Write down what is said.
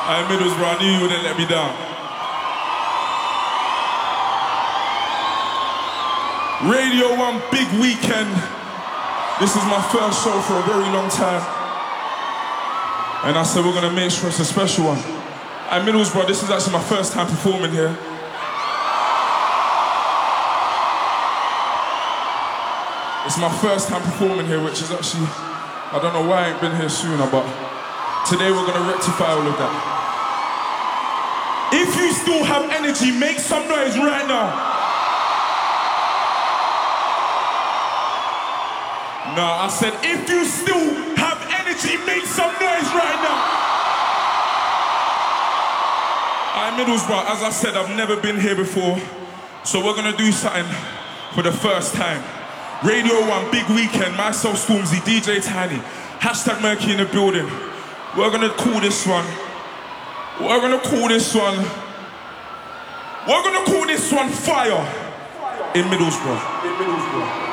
Hey, Middlesbrough, I knew you wouldn't let me down. Radio 1 big weekend. This is my first show for a very long time. And I said we're gonna make sure it's a special one. Hey, Middlesbrough, this is actually my first time performing here. It's my first time performing here, which is actually, I don't know why I ain't been here sooner, but today we're gonna rectify all of that. If you still have energy, make some noise right now. No, I said if you still have energy, make some noise right now. Alright, Middlesbrough, as I said, I've never been here before, so we're gonna do something for the first time. Radio 1, big weekend, myself, Stormzy, DJ Tiny, hashtag Murky in the building. We're gonna call this one Fire in Middlesbrough.